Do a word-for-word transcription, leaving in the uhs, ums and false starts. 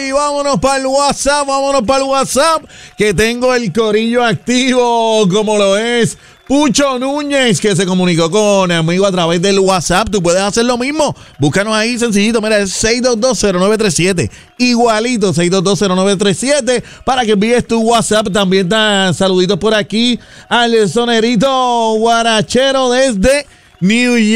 y vámonos para el WhatsApp, vámonos para el WhatsApp, que tengo el corillo activo, como lo es Pucho Núñez, que se comunicó con el amigo a través del WhatsApp. Tú puedes hacer lo mismo. Búscanos ahí sencillito. Mira, es seis dos dos cero nueve tres siete. Igualito, seis dos dos cero nueve tres siete. Para que envíes tu WhatsApp. También están saluditos por aquí al sonerito guarachero desde New York.